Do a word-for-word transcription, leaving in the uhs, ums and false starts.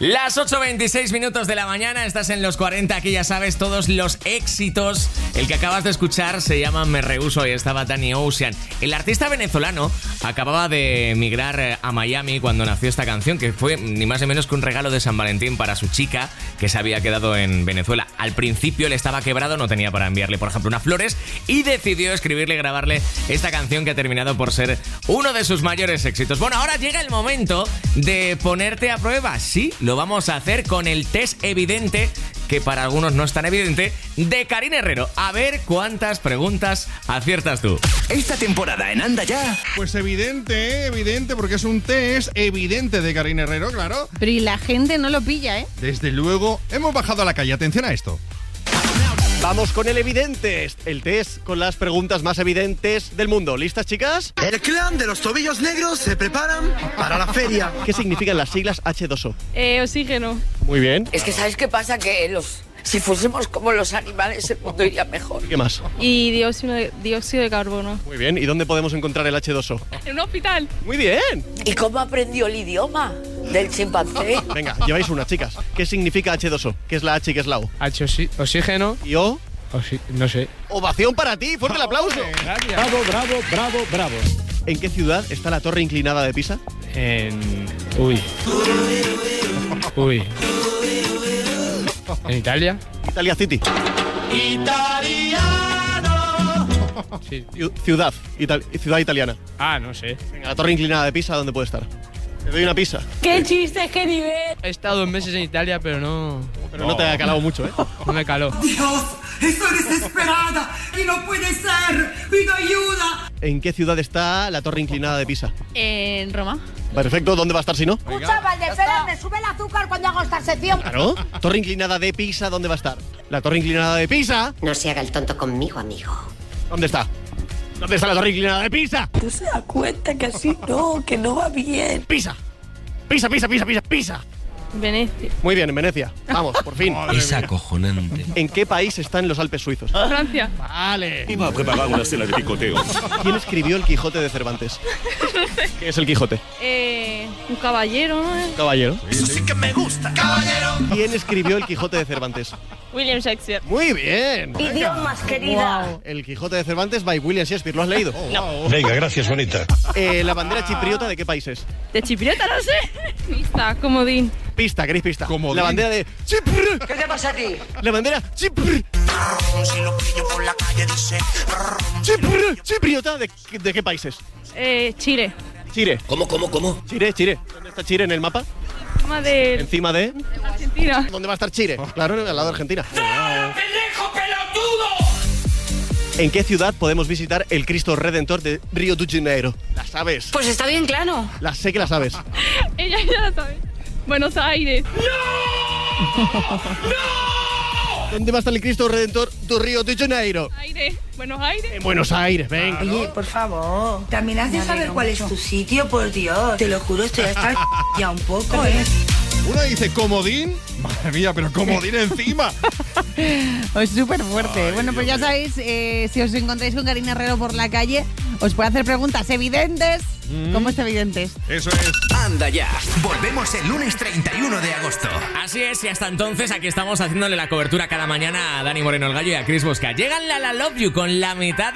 Las ocho veintiséis minutos de la mañana, estás en los cuarenta, aquí ya sabes todos los éxitos. El que acabas de escuchar se llama Me Rehuso y estaba Danny Ocean. El artista venezolano acababa de emigrar a Miami cuando nació esta canción, que fue ni más ni menos que un regalo de San Valentín para su chica, que se había quedado en Venezuela. Al principio él estaba quebrado, no tenía para enviarle, por ejemplo, unas flores, y decidió escribirle y grabarle esta canción que ha terminado por ser uno de sus mayores éxitos. Bueno, ahora llega el momento de ponerte a prueba. Sí, lo vamos a hacer con el test evidente, que para algunos no es tan evidente, de Karina Herrero. A ver cuántas preguntas aciertas tú. Esta temporada en Anda Ya. Pues evidente, evidente, porque es un test evidente de Karina Herrero, claro. Pero y la gente no lo pilla, ¿eh? Desde luego, hemos bajado a la calle. Atención a esto. Vamos con el evidente, el test con las preguntas más evidentes del mundo. ¿Listas, chicas? El clan de los tobillos negros se preparan para la feria. ¿Qué significan las siglas hache dos o? Eh, oxígeno. Muy bien. Es que ¿sabes qué pasa? Que los... Si fuésemos como los animales, el mundo iría mejor. ¿Qué más? Y dióxido de, dióxido de carbono. Muy bien. ¿Y dónde podemos encontrar el hache dos o? En un hospital. Muy bien. ¿Y cómo aprendió el idioma del chimpancé? Venga, lleváis una, chicas. ¿Qué significa hache dos o? ¿Qué es la H y qué es la O? H, oxígeno. ¿Y O? Oxi- no sé. Ovación para ti. Fuerte el aplauso. Gracias. Bravo, bravo, bravo, bravo. ¿En qué ciudad está la torre inclinada de Pisa? En... Uy. Uy. ¿En Italia? Italia City. Italiano. Sí. Ciu- Ciudad. Ital- ciudad italiana. Ah, no sé. Venga, la torre inclinada de Pisa, ¿dónde puede estar? Te doy una pizza. ¡Qué chistes, qué nivel! He estado dos meses en Italia, pero no... Pero no te ha calado mucho, ¿eh? No me caló. Dios, estoy desesperada y no puede ser. Pido ayuda. ¿En qué ciudad está la torre inclinada de Pisa? En Roma. Perfecto, ¿dónde va a estar si no? Escucha, Valdefera, me sube el azúcar cuando hago esta sección. Claro. Torre inclinada de Pisa, ¿dónde va a estar? La torre inclinada de Pisa. No se haga el tonto conmigo, amigo. ¿Dónde está? ¿Dónde está la torre inclinada de Pisa? ¿Tú se das cuenta que así no, que no va bien? Pisa. Pisa, Pisa, Pisa, Pisa, Pisa. Venecia. Muy bien, en Venecia. Vamos, por fin. Es acojonante. ¿En qué país están los Alpes suizos? Francia. Vale. Iba a preparar una cena de picoteo. ¿Quién escribió el Quijote de Cervantes? ¿Qué es el Quijote? Eh, un caballero, ¿no? Un caballero. Eso sí que me gusta. Caballero. ¿Quién escribió el Quijote de Cervantes? William Shakespeare. Muy bien. Idiomas, querida. El Quijote de Cervantes by William Shakespeare. ¿Lo has leído? Venga, gracias, bonita. Eh, ¿La bandera chipriota de qué país es? ¿De Chipriota? No sé. Pista, comodín. Pista, ¿queréis pista? Comodín. La bandera de Chipre. ¿Qué te pasa a ti? La bandera Chipre. Si lo pillo por la calle dice. Chipre. Chipriota de, de qué país es? Eh, Chile. Chile. ¿Cómo, cómo, cómo? Chile, Chile. ¿Dónde está Chile en el mapa? Tema de Encima de... Argentina. ¿Dónde va a estar Chile? Claro, al lado de Argentina. ¡Pendejo pelotudo! ¿En qué ciudad podemos visitar el Cristo Redentor de Río de Janeiro? ¿La sabes? Pues está bien claro. La sé que la sabes. Ella ya la sabe. Buenos Aires. ¿Dónde va a estar el Cristo Redentor de Río de Janeiro? Aire. Buenos Aires. En Buenos Aires, venga. Oye, por favor, también has de saber cuál es tu sitio, por Dios. Te lo juro, estoy hasta ya un poco, ¿eh? Una dice comodín. Madre mía, pero comodín encima. Es súper fuerte. Bueno, pues ya sabéis, eh, si os encontráis con Karina Herrero por la calle, os puede hacer preguntas evidentes. ¿Cómo es evidentes? Eso es. Anda Ya. Volvemos el lunes treinta y uno de agosto. Así es, y hasta entonces aquí estamos haciéndole la cobertura cada mañana a Dani Moreno el Gallo y a Chris Bosca. Llegan la La Love You con la mitad